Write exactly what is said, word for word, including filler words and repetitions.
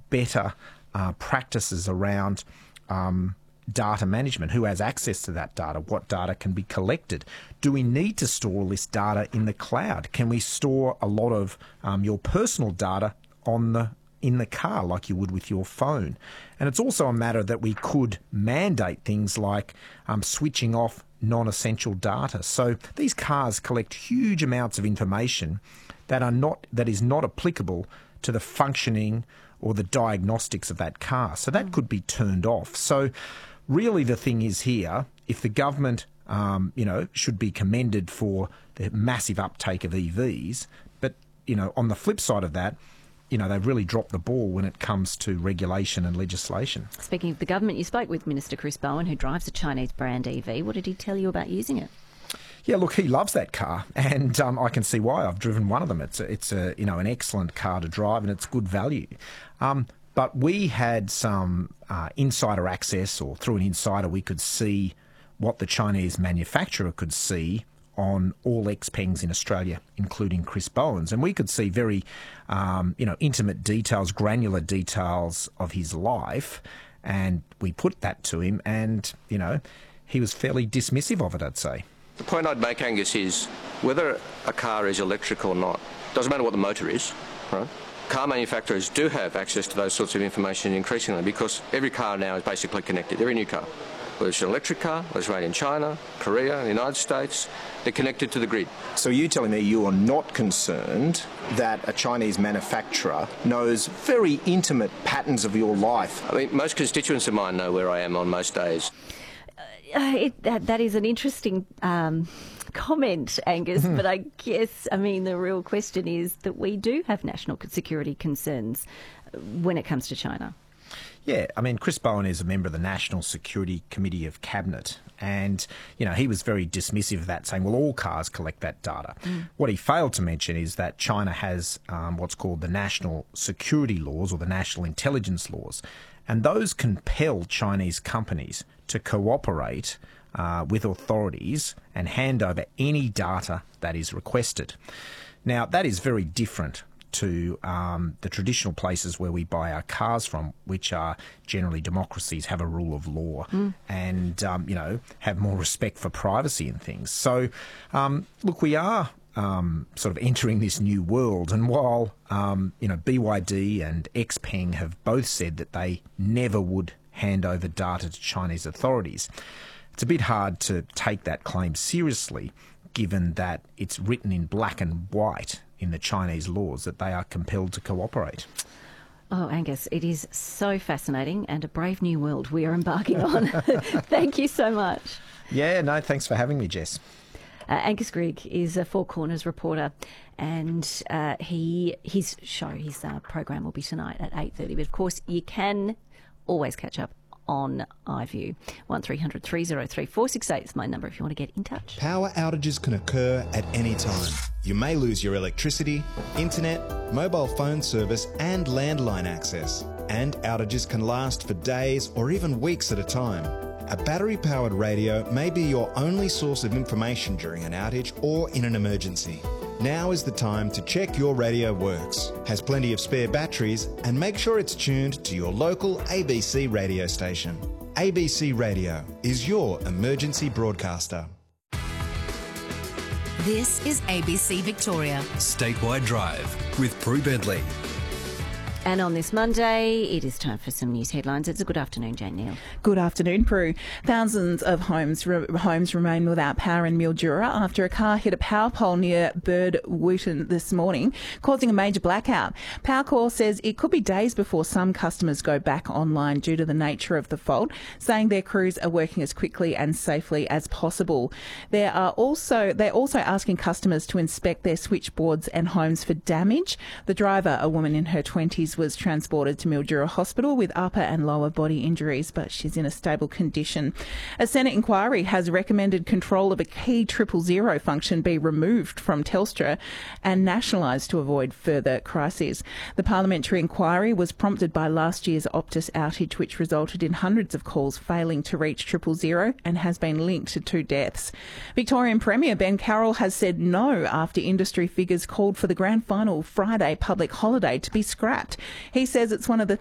better uh, practices around um, data management. Who has access to that data? What data can be collected? Do we need to store all this data in the cloud? Can we store a lot of um, your personal data on the in the car like you would with your phone? And it's also a matter that we could mandate things like um, switching off non-essential data. So these cars collect huge amounts of information that are not that is not applicable to the functioning or the diagnostics of that car. So that could be turned off. So really the thing is here, if the government um, you know, should be commended for the massive uptake of E Vs, but you know, on the flip side of that, you know, they've really dropped the ball when it comes to regulation and legislation. Speaking of the government, you spoke with Minister Chris Bowen, who drives a Chinese brand E V. What did he tell you about using it? Yeah, look, he loves that car, and um, I can see why. I've driven one of them. It's a, it's a you know an excellent car to drive, and it's good value. Um, but we had some uh, insider access, or through an insider, we could see what the Chinese manufacturer could see on all Xpengs in Australia, including Chris Bowen's. And we could see very, um, you know, intimate details, granular details of his life. And we put that to him and, you know, he was fairly dismissive of it, I'd say. The point I'd make, Angus, is whether a car is electric or not, doesn't matter what the motor is, right? Car manufacturers do have access to those sorts of information increasingly because every car now is basically connected, every new car. Whether it's an electric car, whether it's made in China, Korea, the United States, they're connected to the grid. So you're telling me you are not concerned that a Chinese manufacturer knows very intimate patterns of your life? I mean, most constituents of mine know where I am on most days. Uh, it, that, that is an interesting um, comment, Angus, Mm-hmm. but I guess, I mean, the real question is that we do have national security concerns when it comes to China. Yeah, I mean, Chris Bowen is a member of the National Security Committee of Cabinet, and, you know, he was very dismissive of that, saying, well, all cars collect that data. Mm. What he failed to mention is that China has um, what's called the national security laws or the national intelligence laws, and those compel Chinese companies to cooperate uh, with authorities and hand over any data that is requested. Now, that is very different to um, the traditional places where we buy our cars from, which are generally democracies, have a rule of law mm. and, um, you know, have more respect for privacy and things. So, um, look, we are um, sort of entering this new world. And while, um, you know, B Y D and Xpeng have both said that they never would hand over data to Chinese authorities, it's a bit hard to take that claim seriously, given that it's written in black and white in the Chinese laws that they are compelled to cooperate. Oh, Angus, it is so fascinating and a brave new world we are embarking on. Thank you so much. Yeah, no, thanks for having me, Jess. Uh, Angus Grigg is a Four Corners reporter, and uh, he his show, his uh, program will be tonight at eight thirty. But of course, you can always catch up on iView. one three hundred, three oh three, four six eight is my number if you want to get in touch. Power outages can occur at any time. You may lose your electricity, internet, mobile phone service and landline access. And outages can last for days or even weeks at a time. A battery-powered radio may be your only source of information during an outage or in an emergency. Now is the time to check your radio works, has plenty of spare batteries, and make sure it's tuned to your local A B C radio station. A B C Radio is your emergency broadcaster. This is A B C Victoria. Statewide Drive with Prue Bentley. And on this Monday, it is time for some news headlines. It's a good afternoon, Jane Neal. Good afternoon, Prue. Thousands of homes re- homes remain without power in Mildura after a car hit a power pole near Birdwooten this morning, causing a major blackout. Powercor says it could be days before some customers go back online due to the nature of the fault, saying their crews are working as quickly and safely as possible. There are also they're also asking customers to inspect their switchboards and homes for damage. The driver, a woman in her twenties, was transported to Mildura Hospital with upper and lower body injuries, but she's in a stable condition. A Senate inquiry has recommended control of a key triple zero function be removed from Telstra and nationalised to avoid further crises. The parliamentary inquiry was prompted by last year's Optus outage, which resulted in hundreds of calls failing to reach triple zero and has been linked to two deaths. Victorian Premier Ben Carroll has said no after industry figures called for the grand final Friday public holiday to be scrapped. He says it's one of the